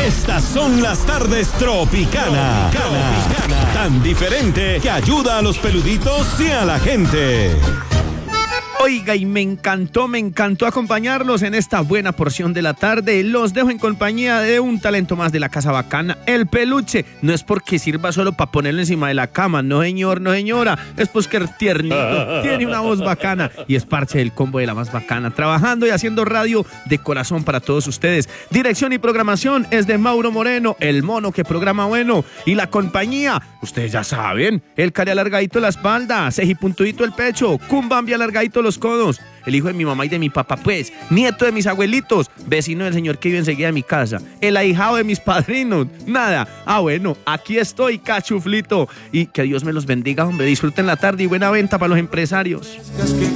Estas son las tardes Tropicana. Tan diferente que ayuda a los peluditos y a la gente. Oiga, y me encantó acompañarlos en esta buena porción de la tarde. Los dejo en compañía de un talento más de la Casa Bacana, el peluche. No es porque sirva solo para ponerlo encima de la cama, no señor, no señora. Es pues que es tiernito, tiene una voz bacana y es parte del combo de la más bacana. Trabajando y haciendo radio de corazón para todos ustedes. Dirección y programación es de Mauro Moreno, el mono que programa bueno. Y la compañía, ustedes ya saben, el cari alargadito la espalda, ceji puntudito el pecho, cumbambi alargadito los codos, el hijo de mi mamá y de mi papá, pues, nieto de mis abuelitos, vecino del señor que vive enseguida de mi casa, el ahijado de mis padrinos, nada. Bueno, aquí estoy, cachuflito, y que Dios me los bendiga, hombre, disfruten la tarde y buena venta para los empresarios.